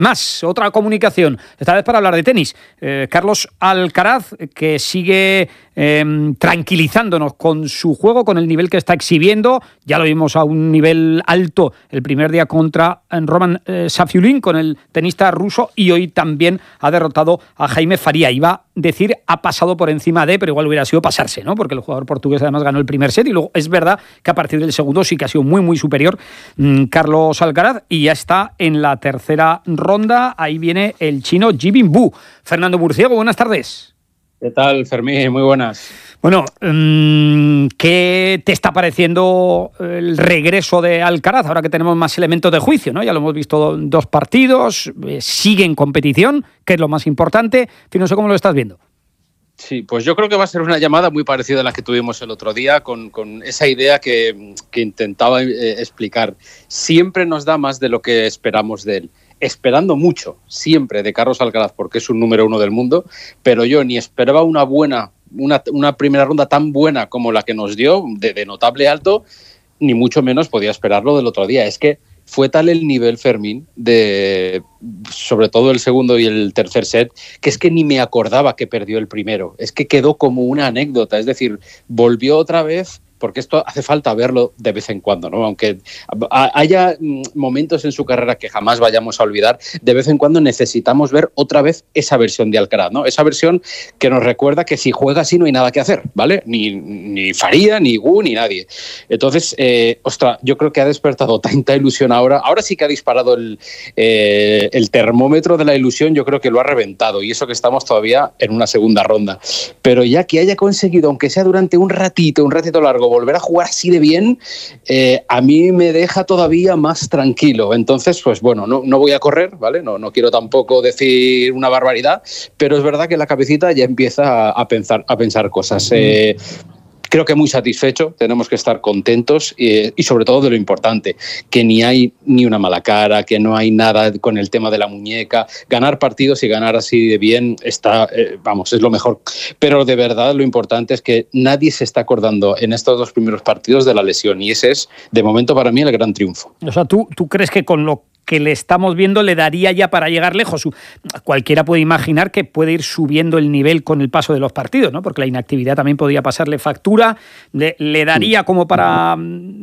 Más, otra comunicación, esta vez para hablar de tenis. Carlos Alcaraz, que sigue tranquilizándonos con su juego, con el nivel que está exhibiendo. Ya lo vimos a un nivel alto el primer día contra Roman Safiullin, con el tenista ruso, y hoy también ha derrotado a Jaime Faria. Iba a decir, ha pasado por encima de, pero igual hubiera sido pasarse, ¿no? Porque el jugador portugués además ganó el primer set y luego es verdad que a partir del segundo sí que ha sido muy, muy superior Carlos Alcaraz, y ya está en la tercera ronda. Ahí viene el chino Yibing Wu. Fernando Murciego, buenas tardes. ¿Qué tal, Fermín? Muy buenas. Bueno, ¿qué te está pareciendo el regreso de Alcaraz ahora que tenemos más elementos de juicio, ¿no? Ya lo hemos visto 2 partidos, sigue en competición, que es lo más importante. En fin, no sé cómo lo estás viendo. Sí, pues yo creo que va a ser una llamada muy parecida a la que tuvimos el otro día, con esa idea que intentaba explicar. Siempre nos da más de lo que esperamos de él. Esperando mucho, siempre, de Carlos Alcaraz, porque es un número 1 del mundo, pero yo ni esperaba una primera ronda tan buena como la que nos dio, de notable alto, ni mucho menos podía esperarlo del otro día. Es que fue tal el nivel, Fermín, sobre todo el segundo y el tercer set, que es que ni me acordaba que perdió el primero. Es que quedó como una anécdota, es decir, volvió otra vez, porque esto hace falta verlo de vez en cuando, ¿no? Aunque haya momentos en su carrera que jamás vayamos a olvidar, de vez en cuando necesitamos ver otra vez esa versión de Alcaraz, ¿no? Esa versión que nos recuerda que si juega así no hay nada que hacer, ¿vale? Ni Faria, ni Wu, ni nadie. Entonces, yo creo que ha despertado tanta ilusión ahora. Ahora sí que ha disparado el termómetro de la ilusión, yo creo que lo ha reventado, y eso que estamos todavía en una segunda ronda. Pero ya que haya conseguido, aunque sea durante un ratito largo, volver a jugar así de bien, a mí me deja todavía más tranquilo. Entonces, pues bueno, no voy a correr, ¿vale? No quiero tampoco decir una barbaridad, pero es verdad que la cabecita ya empieza a pensar cosas. Creo que muy satisfecho, tenemos que estar contentos y sobre todo de lo importante, que ni hay ni una mala cara, que no hay nada con el tema de la muñeca. Ganar partidos y ganar así de bien es lo mejor. Pero de verdad lo importante es que nadie se está acordando en estos 2 primeros partidos de la lesión, y ese es, de momento, para mí el gran triunfo. O sea, ¿tú crees que con lo que le estamos viendo le daría ya para llegar lejos? Cualquiera puede imaginar que puede ir subiendo el nivel con el paso de los partidos, ¿no? Porque la inactividad también podría pasarle factura. Le daría como para,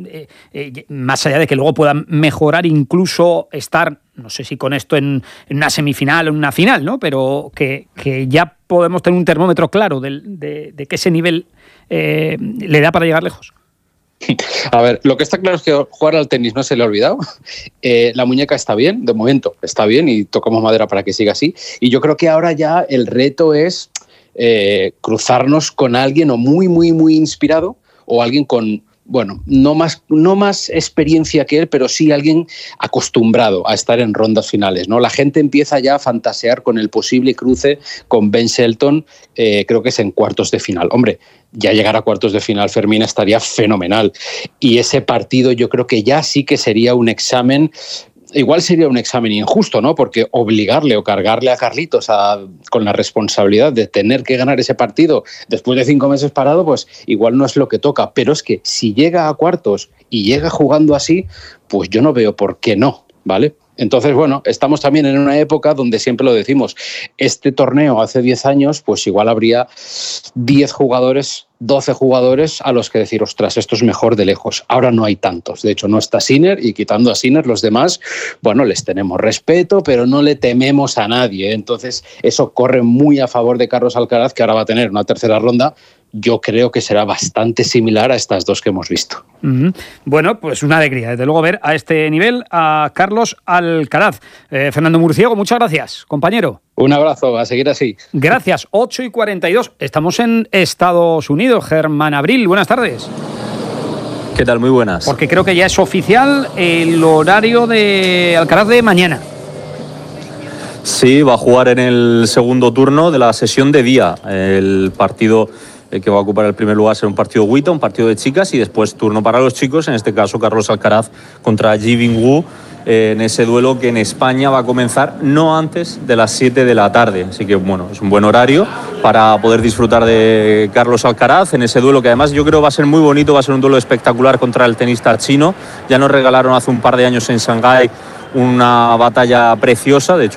más allá de que luego pueda mejorar, incluso estar, no sé si con esto en una semifinal o en una final, ¿no? Pero que ya podemos tener un termómetro claro de que ese nivel le da para llegar lejos. A ver, lo que está claro es que jugar al tenis no se le ha olvidado. La muñeca está bien, de momento está bien, y tocamos madera para que siga así. Y yo creo que ahora ya el reto es cruzarnos con alguien o muy, muy, muy inspirado, o alguien con, bueno, no más experiencia que él, pero sí alguien acostumbrado a estar en rondas finales, ¿no? La gente empieza ya a fantasear con el posible cruce con Ben Shelton, creo que es en cuartos de final. Hombre, ya llegar a cuartos de final, Fermín, estaría fenomenal. Y ese partido yo creo que ya sí que sería un examen. Igual sería un examen injusto, ¿no? Porque obligarle o cargarle a Carlitos con la responsabilidad de tener que ganar ese partido después de 5 meses parado, pues igual no es lo que toca. Pero es que si llega a cuartos y llega jugando así, pues yo no veo por qué no, ¿vale? Entonces, bueno, estamos también en una época donde siempre lo decimos. Este torneo hace 10 años, pues igual habría 10 jugadores, 12 jugadores a los que decir, ostras, esto es mejor de lejos. Ahora no hay tantos. De hecho, no está Sinner, y quitando a Sinner, los demás, bueno, les tenemos respeto, pero no le tememos a nadie. Entonces, eso corre muy a favor de Carlos Alcaraz, que ahora va a tener una tercera ronda. Yo creo que será bastante similar a estas 2 que hemos visto. Bueno, pues una alegría, desde luego, ver a este nivel a Carlos Alcaraz. Fernando Murciego, muchas gracias, compañero. Un abrazo, a seguir así. Gracias, 8:42. Estamos en Estados Unidos. Germán Abril, buenas tardes. ¿Qué tal? Muy buenas. Porque creo que ya es oficial el horario de Alcaraz de mañana. Sí, va a jugar en el segundo turno de la sesión de día. El partido que va a ocupar el primer lugar será un partido WTA, un partido de chicas, y después turno para los chicos, en este caso Carlos Alcaraz contra Yibing Wu, en ese duelo que en España va a comenzar no antes de las 7 de la tarde. Así que bueno, es un buen horario para poder disfrutar de Carlos Alcaraz en ese duelo, que además yo creo va a ser muy bonito, va a ser un duelo espectacular contra el tenista chino. Ya nos regalaron hace un par de años en Shanghái una batalla preciosa. De hecho,